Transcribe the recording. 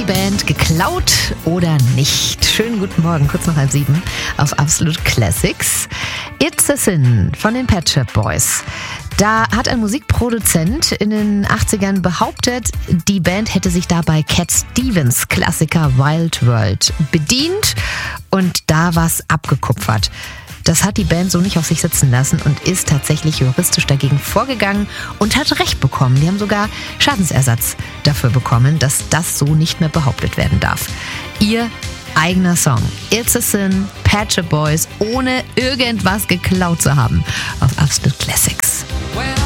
die Band geklaut oder nicht? Schönen guten Morgen, kurz nach 6:30 auf Absolute Classics. It's a Sin von den Pet Shop Boys. Da hat ein Musikproduzent in den 80ern behauptet, die Band hätte sich dabei Cat Stevens Klassiker Wild World bedient und da was abgekupfert. Das hat die Band so nicht auf sich sitzen lassen und ist tatsächlich juristisch dagegen vorgegangen und hat Recht bekommen. Die haben sogar Schadensersatz dafür bekommen, dass das so nicht mehr behauptet werden darf. Ihr eigener Song, It's a Sin, Pet Shop Boys, ohne irgendwas geklaut zu haben, auf Absolute Classics.